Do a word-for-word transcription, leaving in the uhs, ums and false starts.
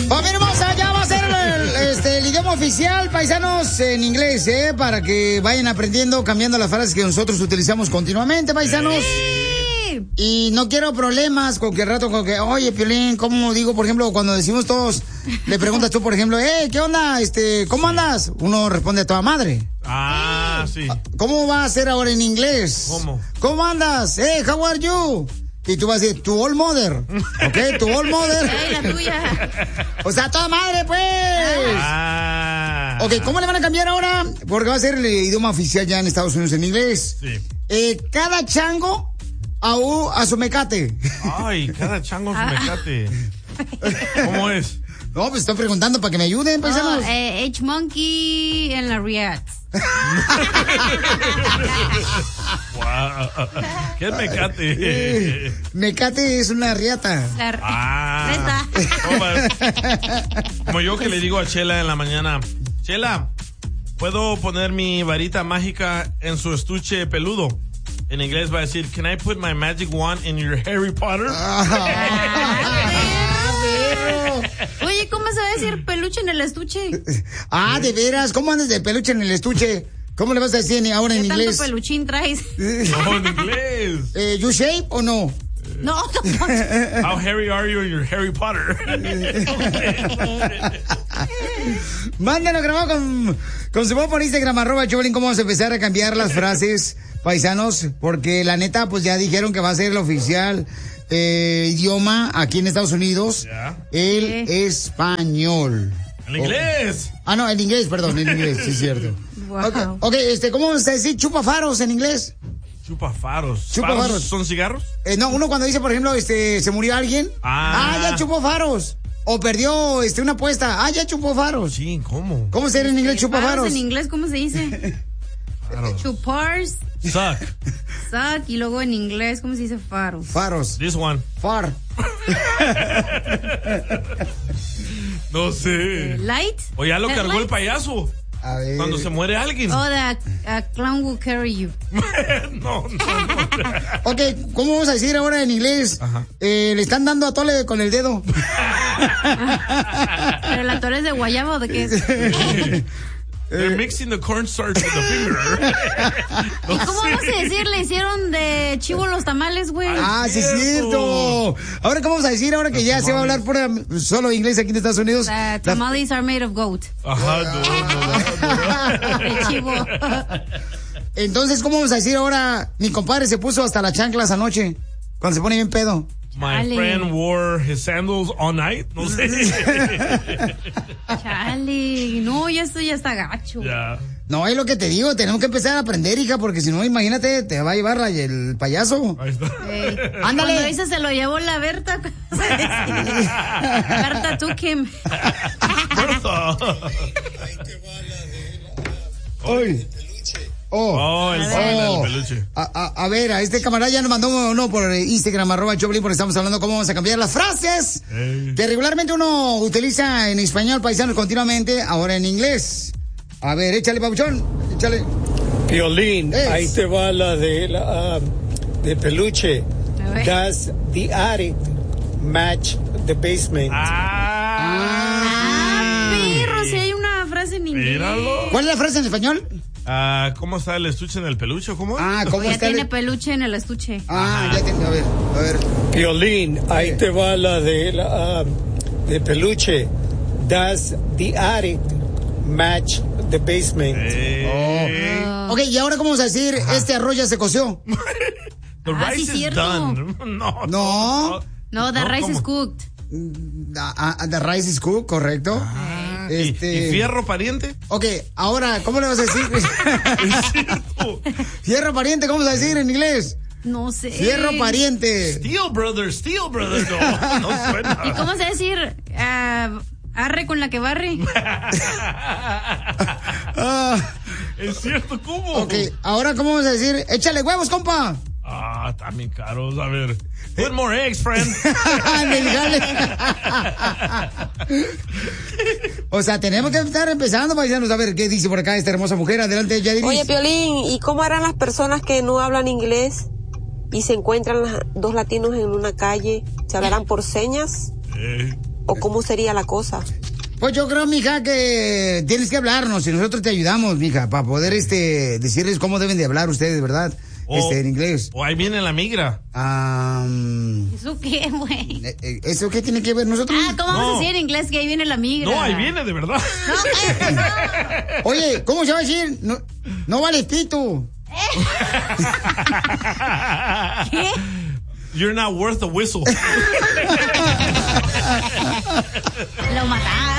Familia hermosa, ya va a ser el, este, el idioma oficial, paisanos, en inglés, ¿eh? Para que vayan aprendiendo, cambiando las frases que nosotros utilizamos continuamente, paisanos. Sí. Y no quiero problemas con que al rato, con que, oye, Piolín, ¿cómo digo? Por ejemplo, cuando decimos todos, le preguntas tú, por ejemplo, eh, ¿qué onda? Este, ¿cómo andas? Uno responde a toda madre. Ah, sí. ¿Cómo va a ser ahora en inglés? ¿Cómo? ¿Cómo andas? Eh, how are you? Y tú vas a decir, tu old mother. ¿Ok? Tu old mother. Hey, la tuya. O sea, toda madre, pues. Ah. Ok, ¿cómo le van a cambiar ahora? Porque va a ser el idioma oficial ya en Estados Unidos en inglés. Sí. Eh, cada chango a, u, a su mecate. Ay, cada chango a su mecate. ¿Cómo es? No, pues estoy preguntando para que me ayuden, paisanos. Oh, eh, H-Monkey en la Riat. Wow. ¿Qué es mecate? Mecate es una riata. La r- Ah. Como yo que le digo a Chela en la mañana, Chela, ¿puedo poner mi varita mágica en su estuche peludo? En inglés va a decir, can I put my magic wand in your Harry Potter? Oye, ¿cómo se va a decir peluche en el estuche? Ah, de veras, ¿cómo andas de peluche en el estuche? ¿Cómo le vas a decir ahora en ¿Qué inglés? tanto peluchín traes? No, en inglés. Eh, ¿You shape o no? No, no. How hairy are you in your Harry Potter? Mándanos grabado con, con su voz por Instagram, arroba Choplin, cómo vamos a empezar a cambiar las frases, paisanos, porque la neta, pues ya dijeron que va a ser el oficial eh, idioma aquí en Estados Unidos, ¿Ya? el ¿Qué? español. ¿El inglés? Oh. Ah, no, el inglés, perdón, el inglés, sí es cierto. Wow. Okay, ok, este, ¿cómo vamos a decir chupafaros en inglés? Chupafaros. Chupafaros. ¿Faros son cigarros? Eh, no, uno cuando dice, por ejemplo, este, se murió alguien. Ah. Ah, ya chupó faros. O perdió, este, una apuesta. Ah, ya chupó faros. Sí, ¿cómo? ¿Cómo se dice en inglés chupafaros? Faros en inglés, ¿cómo se dice? Faros. Chupars, Suck. suck, y luego en inglés, ¿cómo se dice faros? Faros. This one. Far. No sé. Light? O ya lo cargó el Headlight? payaso. A ver. Cuando se muere alguien. Oh, the a clown will carry you. No, no, no. Ok, ¿cómo vamos a decir ahora en inglés? Ajá. Eh, le están dando a tole con el dedo. ¿Pero la torre es de guayaba o de qué es? They're mixing the cornstarch with the finger. No ¿Y cómo sé. vamos a decir? Le hicieron de chivo los tamales, güey. Ah, sí es cierto. Ahora, ¿cómo vamos a decir ahora que ya se va a hablar pura, solo inglés aquí en Estados Unidos? The La- tamales are made of goat. Ajá, no, no, no. De chivo. Entonces, ¿cómo vamos a decir ahora? Mi compadre se puso hasta las chanclas anoche, cuando se pone bien pedo. My Chale. friend wore his sandals all night. No sé. Chale. No, ya esto ya está gacho. Ya. No, es lo que te digo, tenemos que empezar a aprender, hija, porque si no, imagínate, te va a llevar la- el payaso. Ahí está. Ey. Ándale. Cuando dice se lo llevó la Berta. Berta took him. Ay. Oh. Oh, el A pan ver. del peluche. A, a- a ver, a este camarada ya nos mandó uno por Instagram, arroba Choplin, porque estamos hablando cómo vamos a cambiar las frases Ey. que regularmente uno utiliza en español, paisanos, continuamente, ahora en inglés. A ver, échale, papuchón, échale. Piolín, Es. ahí te va la de la, ah, de peluche. A ver. Does the attic match the basement? Ah. Ah, perro, si hay una frase en inglés. Míralo. ¿Cuál es la frase en español? Ah, ¿cómo está el estuche en el peluche? ¿Cómo? Ah, ¿cómo Ya está? tiene el- peluche en el estuche. Ah, ya tiene, a ver, a ver. Piolín, ahí te va la de la, ah, de peluche. Does the attic match the basement? Eh, Oh. Ok, y ahora cómo vamos a decir, este arroz ya se coció. The Ah, sí, rice is cierto. done. No. No. No, the No, rice is ¿cómo? cooked. Ah, ah, the rice is cooked, correcto. Ah, ¿Y- Este- ¿Y fierro pariente? Ok, ahora, ¿cómo le vas a decir? Es cierto. Fierro pariente, ¿cómo vamos a decir en inglés? No sé. Fierro pariente. Steel Brothers, Steel Brothers. No, no ¿Y suena. cómo se va a decir? Ah, arre con la que barre. Ah, Es cierto, ¿cómo? ok, ahora, ¿cómo vamos a decir? Échale huevos, compa. Ah, también caros. A ver. Put more eggs, friend. Ándale, jale. O sea, tenemos que estar empezando, paisanos, a ver qué dice por acá esta hermosa mujer. Adelante, Yadiris. Oye, Piolín, ¿y cómo harán las personas que no hablan inglés y se encuentran las- dos latinos en una calle? ¿Se hablarán por señas? Eh, o cómo sería la cosa? Pues yo creo, mija, que tienes que hablarnos y nosotros te ayudamos, mija, para poder este decirles cómo deben de hablar ustedes, ¿verdad? O, este, en inglés. O ahí viene la migra. Um, ¿Eso qué, güey? ¿Eso qué tiene que ver nosotros? Ah, ¿cómo no. vamos a decir en inglés que ahí viene la migra? No, ahí viene, de verdad. No, cállate, no. Oye, ¿cómo se va a decir? No, no vale pito. ¿Qué? You're not worth a whistle. Lo mataron.